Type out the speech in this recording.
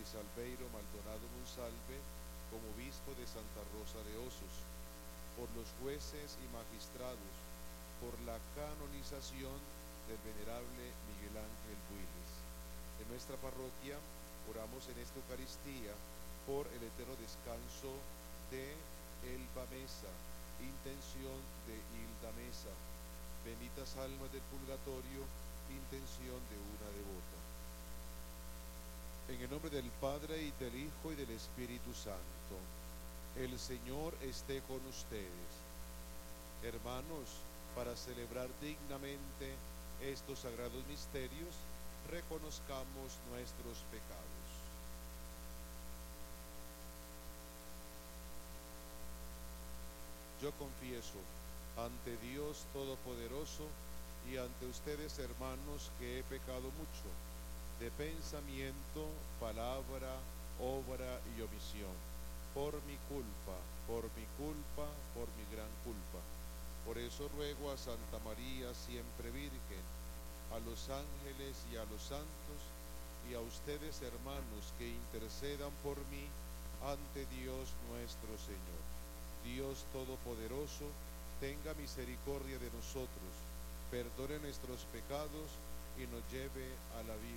Salveiro Maldonado Monsalve como obispo de Santa Rosa de Osos, por los jueces y magistrados, por la canonización del venerable Miguel Ángel Builes. En nuestra parroquia oramos en esta Eucaristía por el eterno descanso de Elba Mesa, intención de Hilda Mesa, benditas almas del purgatorio, intención de una devota. En el nombre del Padre, y del Hijo, y del Espíritu Santo. El Señor esté con ustedes. Hermanos, para celebrar dignamente estos sagrados misterios, reconozcamos nuestros pecados. Yo confieso ante Dios Todopoderoso y ante ustedes, hermanos, que he pecado mucho, de pensamiento, palabra, obra y omisión, por mi culpa, por mi culpa, por mi gran culpa. Por eso ruego a Santa María, siempre Virgen, a los ángeles y a los santos, y a ustedes, hermanos, que intercedan por mí ante Dios nuestro Señor. Dios Todopoderoso, tenga misericordia de nosotros, perdone nuestros pecados y nos lleve a la vida